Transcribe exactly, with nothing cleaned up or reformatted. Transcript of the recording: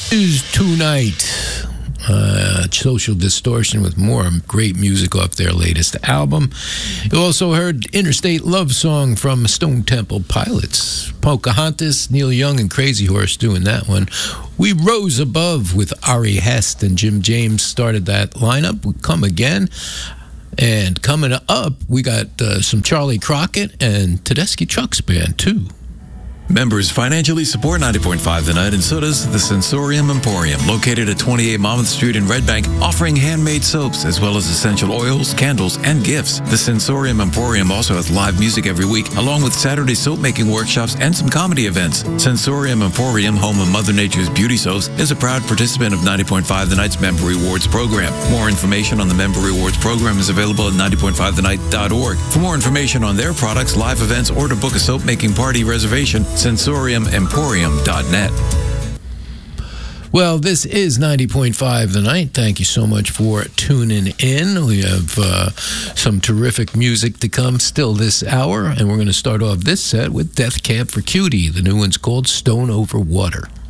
Is Tonight. Uh, Social Distortion with more great music off their latest album. You also heard Interstate Love Song from Stone Temple Pilots. Pocahontas, Neil Young, and Crazy Horse doing that one. We Rose Above with Ari Hest and Jim James started that lineup. We Come Again. And coming up, we got uh, some Charlie Crockett and Tedeschi Trucks Band, too. Members financially support ninety point five The Night, and so does the Sensorium Emporium, located at twenty-eight Monmouth Street in Red Bank, offering handmade soaps as well as essential oils, candles, and gifts. The Sensorium Emporium also has live music every week, along with Saturday soap-making workshops and some comedy events. Sensorium Emporium, home of Mother Nature's beauty soaps, is a proud participant of ninety point five The Night's Member Rewards program. More information on the Member Rewards program is available at ninety point five the night dot org. For more information on their products, live events, or to book a soap-making party reservation, sensorium emporium dot net. Well, this is ninety point five The Night. Thank you so much for tuning in. We have uh, some terrific music to come still this hour, and we're going to start off this set with Death Cab for Cutie. The new one's called Stone Over Water.